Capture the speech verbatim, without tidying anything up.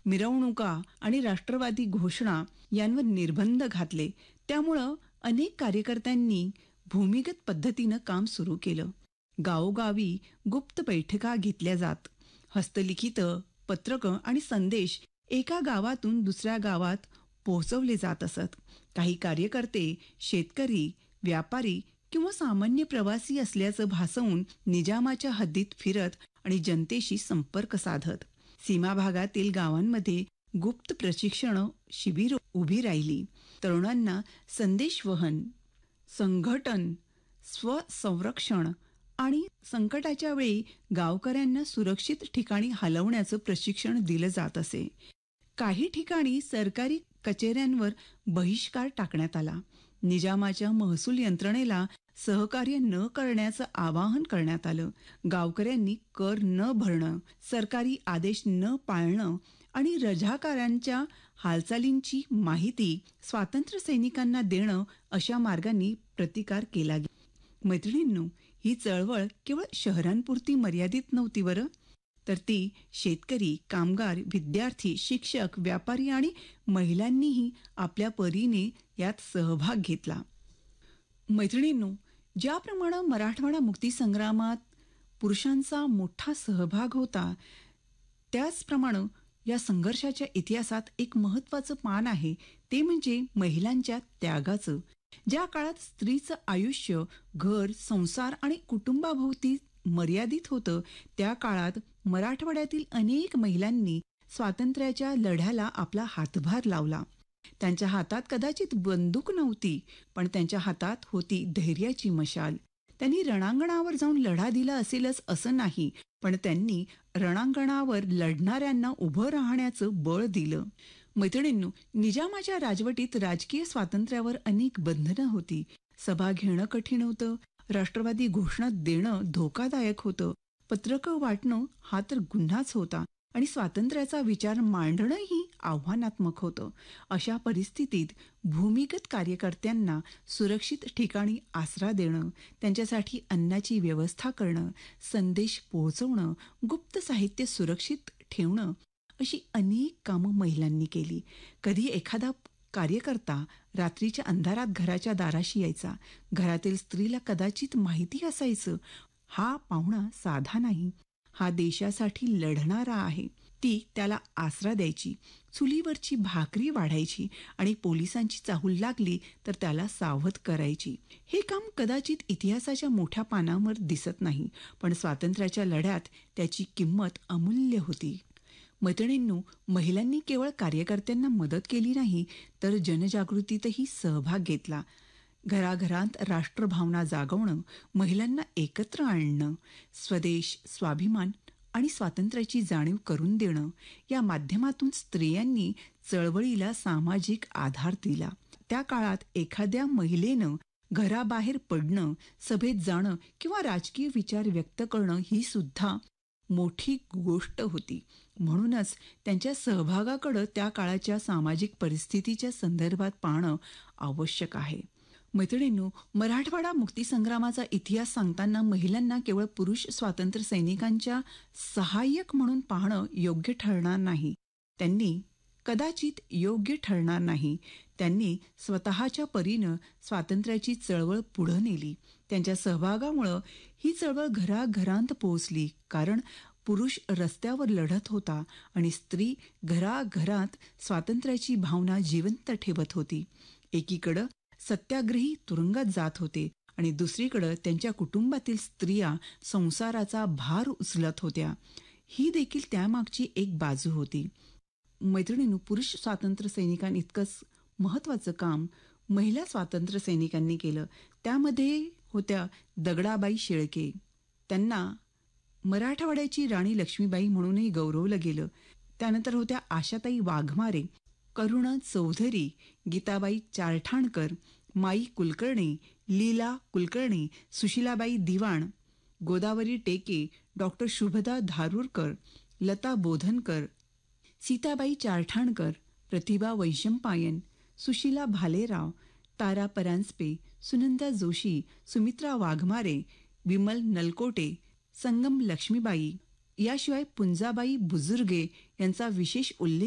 मिरवणुका आणि राष्ट्रवादी घोषणा यांवर निर्बंध घातले. त्यामुळं अनेक कार्यकर्त्यांनी भूमिगत पद्धतीनं काम सुरू केलं. गावोगावी गुप्त बैठका घेतल्या जात. हस्तलिखित पत्रकं आणि संदेश एका गावातून दुसऱ्या गावात पोहोचवले जात असत. काही कार्यकर्ते शेतकरी, व्यापारी किंवा सामान्य प्रवासी असल्याचं भासवून निजामाच्या हद्दीत फिरत आणि जनतेशी संपर्क साधत. सीमा भागातील गावांमध्ये गुप्त प्रशिक्षण शिबिर उभी राहिली. तरुणांना संदेशवहन, संघटन, स्वसंरक्षण आणि संकटाच्या वेळी गावकऱ्यांना सुरक्षित ठिकाणी हलवण्याचं प्रशिक्षण दिलं जात असे. काही ठिकाणी सरकारी कचेऱ्यांवर बहिष्कार टाकण्यात आला. निजामाच्या महसूल यंत्रणेला सहकार्य न करण्याचं आवाहन करण्यात आलं. गावकऱ्यांनी कर न भरणं, सरकारी आदेश न पाळणं आणि रझाकारांच्या हालचालींची माहिती स्वातंत्र्य सैनिकांना देणं अशा मार्गांनी प्रतिकार केला गेला. मैत्रिणींनो, ही चळवळ केवळ शहरांपुरती मर्यादित नव्हती बरं, तर ती शेतकरी, कामगार, विद्यार्थी, शिक्षक, व्यापारी आणि महिलांनीही आपल्या परीने यात सहभाग घेतला. मैत्रिणींनो, ज्याप्रमाणे मराठवाडा मुक्तीसंग्रामात पुरुषांचा मोठा सहभाग होता, त्याचप्रमाणे या संघर्षाच्या इतिहासात एक महत्त्वाचं पान आहे, ते म्हणजे महिलांच्या त्यागाचं. ज्या काळात स्त्रीचं आयुष्य घर, संसार आणि कुटुंबाभोवती मर्यादित होतं, त्या काळात मराठवाड्यातील अनेक महिलांनी स्वातंत्र्याच्या लढ्याला आपला हातभार लावला. त्यांच्या हातात कदाचित बंदूक नव्हती, पण त्यांच्या हातात होती धैर्याची मशाल. त्यांनी रणांगणावर जाऊन लढा दिला असेलच असं नाही, पण त्यांनी रणांगणावर लढणाऱ्यांना उभं राहण्याचं बळ दिलं. मैत्रिणींनो, निजामाच्या राजवटीत राजकीय स्वातंत्र्यावर अनेक बंधनं होती. सभा घेणं कठीण होतं, राष्ट्रवादी घोषणा देणं धोकादायक होतं, पत्रकं वाटणं हा तर गुन्हाच होता आणि स्वातंत्र्याचा विचार मांडणंही आव्हानात्मक होतं. अशा परिस्थितीत भूमिगत कार्यकर्त्यांना सुरक्षित ठिकाणी आसरा देणं, त्यांच्यासाठी अन्नाची व्यवस्था करणं, संदेश पोहोचवणं, गुप्त साहित्य सुरक्षित ठेवणं अशी अनेक कामं महिलांनी केली. कधी एखादा कार्यकर्ता रात्रीच्या अंधारात घराच्या दाराशी यायचा. घरातील स्त्रीला कदाचित माहिती असायचं, हा पाहुणा साधा नाही, हा देशासाठी लढणारा आहे. ती त्याला आसरा द्यायची, चुलीवरची भाकरी वाढायची आणि पोलिसांची चाहूल लागली तर त्याला सावध करायची. हे काम कदाचित इतिहासाच्या मोठ्या पानावर दिसत नाही, पण स्वातंत्र्याच्या लढ्यात त्याची किंमत अमूल्य होती. मैत्रिणींनो, महिलांनी केवळ कार्यकर्त्यांना मदत केली नाही, तर जनजागृतीतही सहभाग घेतला. घराघरात राष्ट्रभावना जागवणं, महिलांना एकत्र आणणं, स्वदेश, स्वाभिमान आणि स्वातंत्र्याची जाणीव करून देणं, या माध्यमातून स्त्रियांनी चळवळीला सामाजिक आधार दिला. त्या काळात एखाद्या महिलेनं घराबाहेर पडणं, सभेत जाणं किंवा राजकीय विचार व्यक्त करणं ही सुद्धा मोठी गोष्ट होती. म्हणूनच त्यांच्या सहभागाकडे त्या काळाच्या सामाजिक परिस्थितीच्या संदर्भात पाहणं आवश्यक आहे. मैत्रिणींनो, मराठवाडा मुक्तीसंग्रामाचा इतिहास सांगताना महिलांना केवळ पुरुष स्वातंत्र्य सैनिकांच्या सहाय्यक म्हणून पाहणं योग्य ठरणार नाही. त्यांनी कदाचित योग्य ठरणार नाही. त्यांनी स्वतःच्या परीनं स्वातंत्र्याची चळवळ पुढं नेली. त्यांच्या सहभागामुळं ही चळवळ घराघरांत पोहोचली, कारण पुरुष रस्त्यावर लढत होता आणि स्त्री घराघरात स्वातंत्र्याची भावना जिवंत ठेवत होती. एकीकडं सत्याग्रही तुरुंगात जात होते आणि दुसरीकडं त्यांच्या कुटुंबातील स्त्रिया संसाराचा भार उचलत होत्या. ही देखील त्यामागची एक बाजू होती. मैत्रिणींनो, पुरुष स्वातंत्र्य सैनिकांइतकंच महत्त्वाचं काम महिला स्वातंत्र्य सैनिकांनी केलं. त्यामध्ये होत्या दगडाबाई शेळके. त्यांना मराठवाड्याची राणी लक्ष्मीबाई म्हणूनही गौरवलं गेलं. त्यानंतर होत्या आशाताई वाघमारे, करुणा चौधरी, गीताबाई चारठाणकर, माई कुलकर्णी, लीला कुलकर्णी, सुशीलाबाई दिवाण, गोदावरी टेके, डॉक्टर शुभदा धारूरकर, लता बोधनकर, सीताबाई चारठाणकर, प्रतिभा वैशंपायन, सुशीला भालेराव, तारा परांजपे, सुनंदा जोशी, सुमित्रा वाघमारे, विमल नलकोटे, संगम लक्ष्मीबाई, याशिवाय पुंजाबाई बुजुर्गे यांचा विशेष उल्लेख